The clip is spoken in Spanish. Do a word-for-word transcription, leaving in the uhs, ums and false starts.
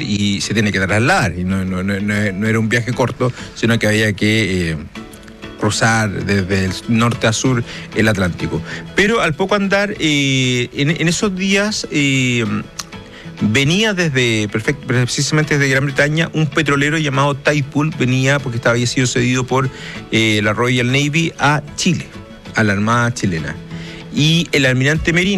y se tiene que trasladar. Y no, no, no, no era un viaje corto, sino que había que eh, cruzar desde el norte a sur el Atlántico. Pero al poco andar, eh, en, en esos días... Eh, venía desde, perfecto, precisamente desde Gran Bretaña, un petrolero llamado Tidepool, venía porque estaba, había sido cedido por eh, la Royal Navy a Chile, a la Armada chilena. Y el almirante Merino,